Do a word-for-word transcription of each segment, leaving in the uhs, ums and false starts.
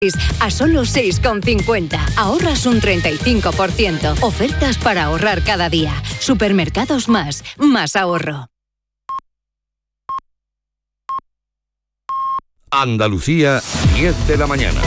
A solo seis con cincuenta. Ahorras un treinta y cinco por ciento. Ofertas para ahorrar cada día. Supermercados Más. Más ahorro. Andalucía, diez de la mañana.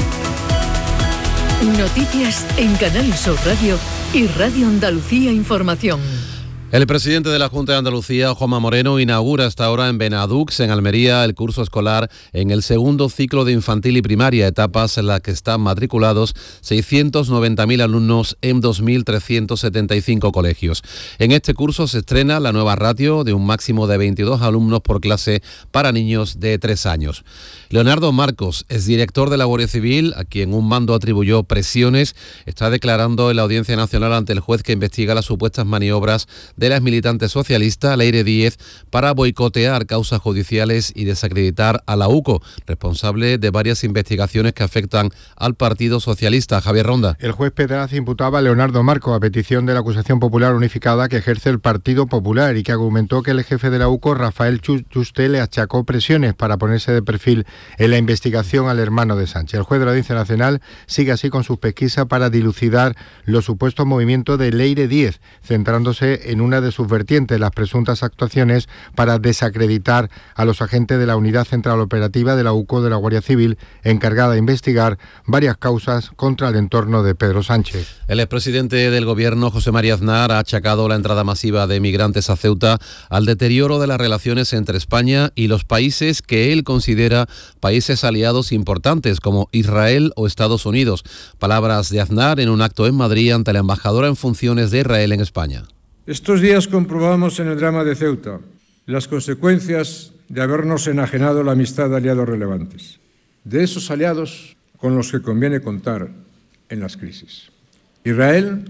Noticias en Canal Sur Radio y Radio Andalucía Información. El presidente de la Junta de Andalucía, Juanma Moreno, inaugura hasta ahora en Benadux, en Almería, el curso escolar en el segundo ciclo de infantil y primaria, etapas en las que están matriculados seiscientos noventa mil alumnos en dos mil trescientos setenta y cinco colegios. En este curso se estrena la nueva ratio de un máximo de veintidós alumnos por clase para niños de tres años. Leonardo Marcos, exdirector de la Guardia Civil, a quien un mando atribuyó presiones, está declarando en la Audiencia Nacional ante el juez que investiga las supuestas maniobras de la exmilitante socialista Leire Díez para boicotear causas judiciales y desacreditar a la UCO, responsable de varias investigaciones que afectan al Partido Socialista. Javier Ronda. El juez Pedraz imputaba a Leonardo Marcos a petición de la acusación popular unificada que ejerce el Partido Popular y que argumentó que el jefe de la UCO, Rafael Juste, le achacó presiones para ponerse de perfil en la investigación al hermano de Sánchez. El juez de la Audiencia Nacional sigue así con sus pesquisas para dilucidar los supuestos movimientos de Leire Díez, centrándose en una de sus vertientes, las presuntas actuaciones para desacreditar a los agentes de la Unidad Central Operativa de la UCO de la Guardia Civil, encargada de investigar varias causas contra el entorno de Pedro Sánchez. El expresidente del Gobierno, José María Aznar, ha achacado la entrada masiva de migrantes a Ceuta al deterioro de las relaciones entre España y los países que él considera países aliados importantes como Israel o Estados Unidos. Palabras de Aznar en un acto en Madrid ante la embajadora en funciones de Israel en España. Estos días comprobamos en el drama de Ceuta las consecuencias de habernos enajenado la amistad de aliados relevantes, de esos aliados con los que conviene contar en las crisis. Israel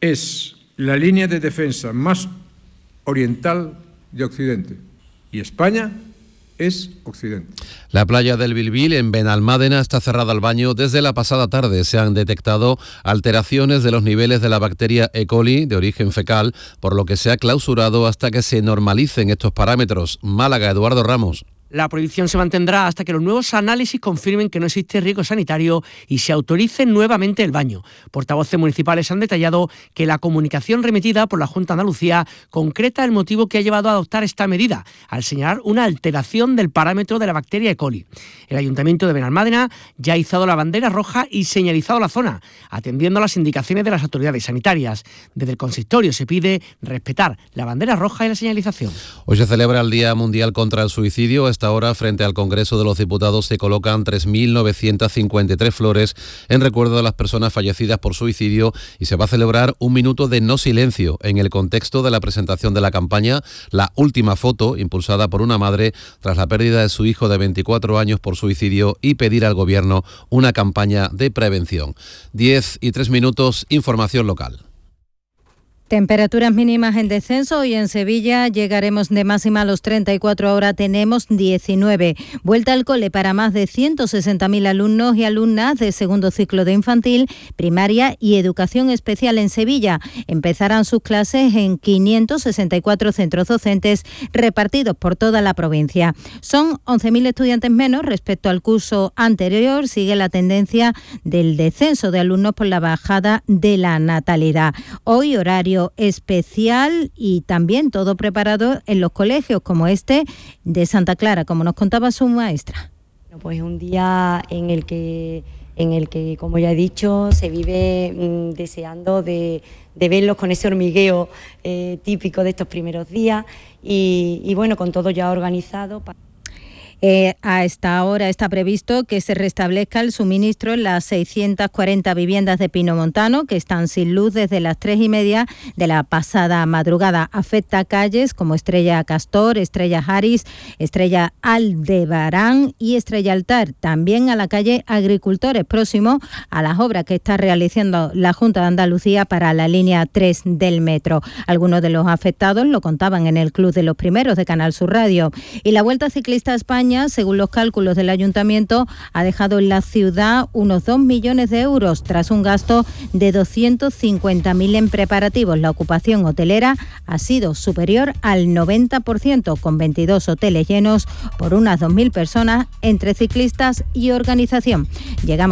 es la línea de defensa más oriental de Occidente y España es Occidente. La playa del Bilbil en Benalmádena está cerrada al baño desde la pasada tarde. Se han detectado alteraciones de los niveles de la bacteria E. coli de origen fecal, por lo que se ha clausurado hasta que se normalicen estos parámetros. Málaga, Eduardo Ramos. La prohibición se mantendrá hasta que los nuevos análisis confirmen que no existe riesgo sanitario y se autorice nuevamente el baño. Portavoces municipales han detallado que la comunicación remitida por la Junta de Andalucía concreta el motivo que ha llevado a adoptar esta medida, al señalar una alteración del parámetro de la bacteria E. coli. El Ayuntamiento de Benalmádena ya ha izado la bandera roja y señalizado la zona, atendiendo a las indicaciones de las autoridades sanitarias. Desde el consistorio se pide respetar la bandera roja y la señalización. Hoy se celebra el Día Mundial contra el Suicidio. Esta hora, frente al Congreso de los Diputados, se colocan tres mil novecientas cincuenta y tres flores en recuerdo de las personas fallecidas por suicidio y se va a celebrar un minuto de no silencio en el contexto de la presentación de la campaña La Última Foto, impulsada por una madre tras la pérdida de su hijo de veinticuatro años por suicidio y pedir al Gobierno una campaña de prevención. diez y tres minutos, información local. Temperaturas mínimas en descenso y en Sevilla llegaremos de máxima a los treinta y cuatro, ahora tenemos diecinueve. Vuelta al cole para más de ciento sesenta mil alumnos y alumnas de segundo ciclo de infantil, primaria y educación especial en Sevilla. Empezarán sus clases en quinientos sesenta y cuatro centros docentes repartidos por toda la provincia. Son once mil estudiantes menos respecto al curso anterior. Sigue la tendencia del descenso de alumnos por la bajada de la natalidad. Hoy horario especial y también todo preparado en los colegios como este de Santa Clara, como nos contaba su maestra. Pues un día en el que, en el que como ya he dicho, se vive mmm, deseando de, de verlos con ese hormigueo eh, típico de estos primeros días y, y bueno, con todo ya organizado. Para... Eh, a esta hora está previsto que se restablezca el suministro en las seiscientas cuarenta viviendas de Pinomontano que están sin luz desde las tres y media de la pasada madrugada. Afecta a calles como Estrella Castor, Estrella Harris, Estrella Aldebarán y Estrella Altar. También a la calle Agricultores, próximo a las obras que está realizando la Junta de Andalucía para la línea tres del metro. Algunos de los afectados lo contaban en el Club de los Primeros de Canal Sur Radio. Y la Vuelta Ciclista a España, según los cálculos del Ayuntamiento, ha dejado en la ciudad unos dos millones de euros tras un gasto de doscientos cincuenta mil en preparativos. La ocupación hotelera ha sido superior al noventa por ciento, con veintidós hoteles llenos por unas dos mil personas entre ciclistas y organización. Llegamos